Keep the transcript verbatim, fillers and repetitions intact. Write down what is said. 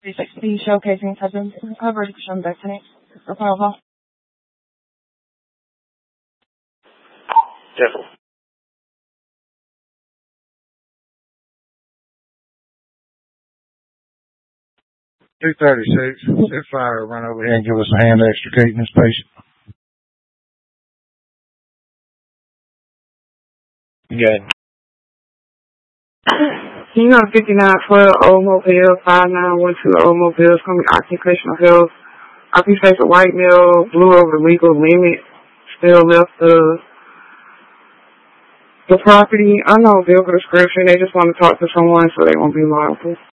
three sixty showcasing presence and coverage from Destiny. Proposal. Careful. two thirty-six. If fire run over here and give us a hand extricating this patient. Good. You know, fifty-nine twelve Old Mobile, five nine one two Old Mobile, it's going to be occupational health. Occupational white male, blew over the legal limit, still left the, the property. I know vehicle description, they just want to talk to someone so they won't be liable.